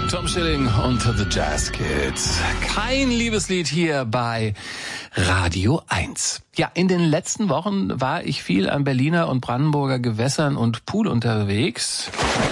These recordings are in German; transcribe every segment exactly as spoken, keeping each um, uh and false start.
Tom Schilling und The Jazz Kids. Kein Liebeslied hier bei Radio eins. Ja, in den letzten Wochen war ich viel an Berliner und Brandenburger Gewässern und Pool unterwegs.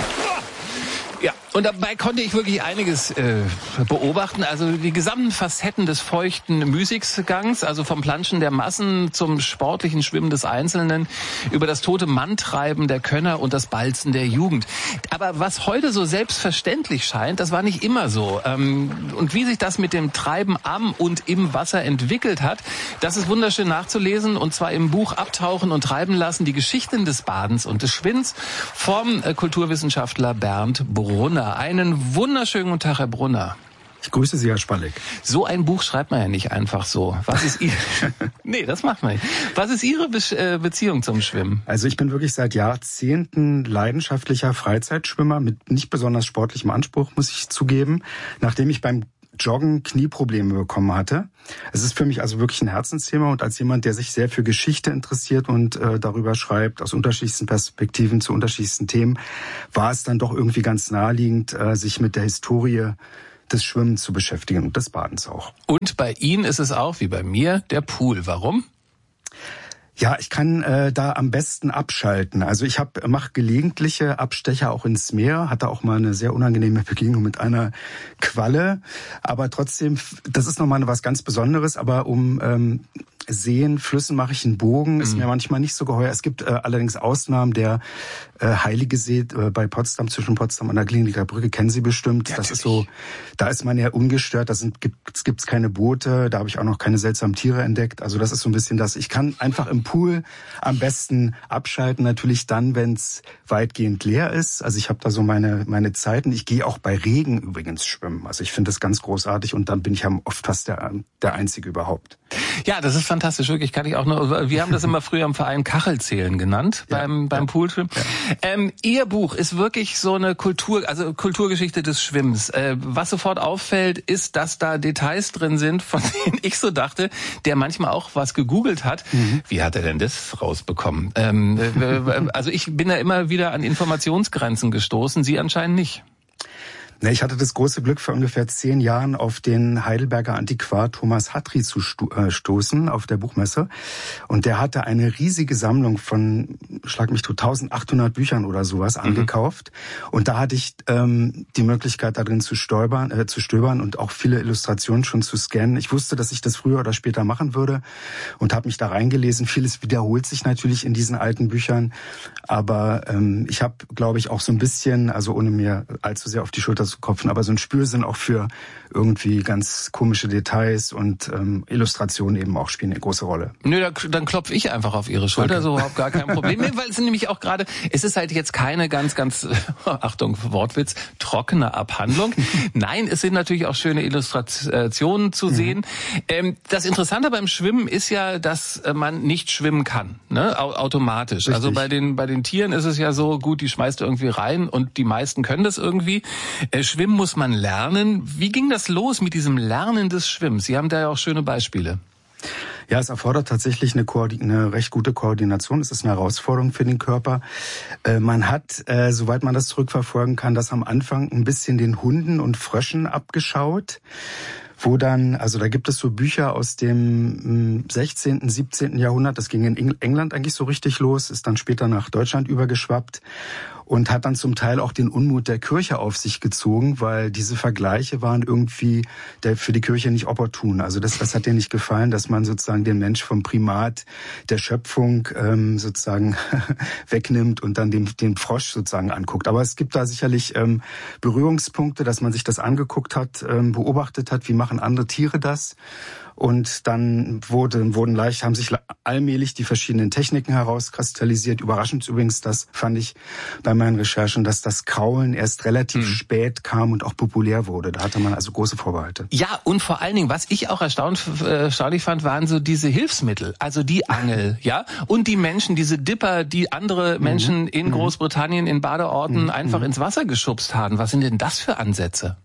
Ja, und dabei konnte ich wirklich einiges äh, beobachten. Also die gesamten Facetten des feuchten Müßiggangs, also vom Planschen der Massen zum sportlichen Schwimmen des Einzelnen, über das tote Manntreiben der Könner und das Balzen der Jugend. Aber was heute so selbstverständlich scheint, das war nicht immer so. Ähm, und wie sich das mit dem Treiben am und im Wasser entwickelt hat, das ist wunderschön nachzulesen. Und zwar im Buch Abtauchen und Treiben lassen, die Geschichten des Badens und des Schwimmens vom äh, Kulturwissenschaftler Bernd Brunner. Einen wunderschönen guten Tag, Herr Brunner. Ich grüße Sie, Herr Spalleck. So ein Buch schreibt man ja nicht einfach so. Was ist Ihre... nee, das macht man nicht. Was ist Ihre Be- Beziehung zum Schwimmen? Also ich bin wirklich seit Jahrzehnten leidenschaftlicher Freizeitschwimmer mit nicht besonders sportlichem Anspruch, muss ich zugeben. Nachdem ich beim Joggen Knieprobleme bekommen hatte. Es ist für mich also wirklich ein Herzensthema und als jemand, der sich sehr für Geschichte interessiert und äh, darüber schreibt, aus unterschiedlichsten Perspektiven zu unterschiedlichsten Themen, war es dann doch irgendwie ganz naheliegend, äh, sich mit der Historie des Schwimmens zu beschäftigen und des Badens auch. Und bei Ihnen ist es auch, wie bei mir, der Pool. Warum? Ja, ich kann äh, da am besten abschalten. Also ich hab, mache gelegentliche Abstecher auch ins Meer, hatte auch mal eine sehr unangenehme Begegnung mit einer Qualle. Aber trotzdem, das ist nochmal was ganz Besonderes. Aber um ähm, Seen, Flüssen mache ich einen Bogen, ist mhm. mir manchmal nicht so geheuer. Es gibt äh, allerdings Ausnahmen, der äh, Heilige See äh, bei Potsdam, zwischen Potsdam und der Kliniker Brücke, kennen Sie bestimmt. Ja, das ist so, da ist man ja ungestört, da sind, gibt, gibt's keine Boote, da habe ich auch noch keine seltsamen Tiere entdeckt. Also das ist so ein bisschen das, ich kann einfach im Pool am besten abschalten, natürlich dann, wenn es weitgehend leer ist. Also ich habe da so meine meine Zeiten. Ich gehe auch bei Regen übrigens schwimmen. Also ich finde das ganz großartig und dann bin ich ja oft fast der, der Einzige überhaupt. Ja, das ist fantastisch, wirklich, kann ich auch nur, wir haben das immer früher im Verein Kachelzählen genannt, ja, beim beim ja. Poolschwimmen. Ja. Ähm, Ihr Buch ist wirklich so eine Kultur, also Kulturgeschichte des Schwimmens. Äh, was sofort auffällt, ist, dass da Details drin sind, von denen ich so dachte, der manchmal auch was gegoogelt hat. Mhm. Wie hat er denn das rausbekommen? Ähm, äh, also ich bin da immer wieder an Informationsgrenzen gestoßen, Sie anscheinend nicht. Ich hatte das große Glück, vor ungefähr zehn Jahren auf den Heidelberger Antiquar Thomas Hatry zu stoßen auf der Buchmesse. Und der hatte eine riesige Sammlung von, schlag mich tot, eintausendachthundert Büchern oder sowas angekauft. Mhm. Und da hatte ich ähm, die Möglichkeit, da drin zu stöbern, äh, zu stöbern und auch viele Illustrationen schon zu scannen. Ich wusste, dass ich das früher oder später machen würde und habe mich da reingelesen. Vieles wiederholt sich natürlich in diesen alten Büchern. Aber ähm, ich habe, glaube ich, auch so ein bisschen, also ohne mir allzu sehr auf die Schulter zu kopfen, aber so ein Spürsinn auch für irgendwie ganz komische Details und ähm, Illustrationen eben auch spielen eine große Rolle. Nö, da, dann klopfe ich einfach auf Ihre Schulter, okay. So überhaupt gar kein Problem. Nee, weil es nämlich auch gerade, es ist halt jetzt keine ganz, ganz, Achtung, Wortwitz, trockene Abhandlung. Nein, es sind natürlich auch schöne Illustrationen zu mhm. sehen. Ähm, das Interessante beim Schwimmen ist ja, dass man nicht schwimmen kann, ne, automatisch. Richtig. Also bei den bei den Tieren ist es ja so, gut, die schmeißt du irgendwie rein und die meisten können das irgendwie. Äh, Schwimmen muss man lernen. Wie ging das los mit diesem Lernen des Schwimmens? Sie haben da ja auch schöne Beispiele. Ja, es erfordert tatsächlich eine, Koordin- eine recht gute Koordination. Es ist eine Herausforderung für den Körper. Äh, man hat, äh, soweit man das zurückverfolgen kann, das am Anfang ein bisschen den Hunden und Fröschen abgeschaut. Wo dann, also da gibt es so Bücher aus dem sechzehnten, siebzehnten Jahrhundert, das ging in England eigentlich so richtig los, ist dann später nach Deutschland übergeschwappt und hat dann zum Teil auch den Unmut der Kirche auf sich gezogen, weil diese Vergleiche waren irgendwie der, für die Kirche nicht opportun. Also das, das hat ihr nicht gefallen, dass man sozusagen den Mensch vom Primat der Schöpfung ähm, sozusagen wegnimmt und dann den, den Frosch sozusagen anguckt. Aber es gibt da sicherlich ähm, Berührungspunkte, dass man sich das angeguckt hat, ähm, beobachtet hat, wie machen andere Tiere das. Und dann wurde, wurden leicht, haben sich allmählich die verschiedenen Techniken herauskristallisiert. Überraschend übrigens, das fand ich bei meinen Recherchen, dass das Kraulen erst relativ hm. spät kam und auch populär wurde. Da hatte man also große Vorbehalte. Ja, und vor allen Dingen, was ich auch erstaunt, äh, erstaunlich fand, waren so diese Hilfsmittel. Also die Angel, ja, und die Menschen, diese Dipper, die andere Menschen mhm. in Großbritannien in Badeorten mhm. einfach ins Wasser geschubst haben. Was sind denn das für Ansätze?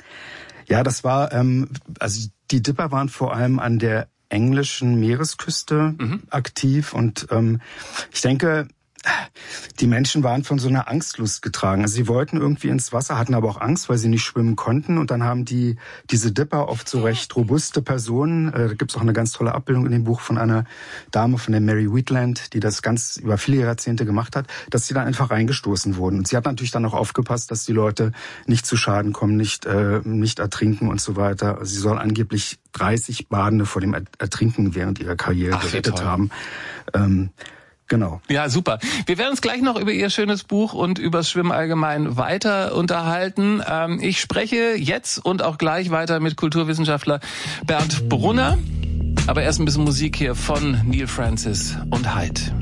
Ja, das war, ähm, also die Dipper waren vor allem an der englischen Meeresküste mhm. aktiv und ähm, ich denke, die Menschen waren von so einer Angstlust getragen. Also sie wollten irgendwie ins Wasser, hatten aber auch Angst, weil sie nicht schwimmen konnten. Und dann haben die diese Dipper, oft so recht robuste Personen, äh, da gibt's auch eine ganz tolle Abbildung in dem Buch von einer Dame, von der Mary Wheatland, die das ganz über viele Jahrzehnte gemacht hat, dass sie dann einfach reingestoßen wurden. Und sie hat natürlich dann auch aufgepasst, dass die Leute nicht zu Schaden kommen, nicht äh, nicht ertrinken und so weiter. Sie soll angeblich dreißig Badende vor dem Ertrinken während ihrer Karriere Ach, gerettet haben. Ähm, Genau. Ja, super. Wir werden uns gleich noch über Ihr schönes Buch und übers Schwimmen allgemein weiter unterhalten. Ähm, ich spreche jetzt und auch gleich weiter mit Kulturwissenschaftler Bernd Brunner. Aber erst ein bisschen Musik hier von Neil Francis und Hyde.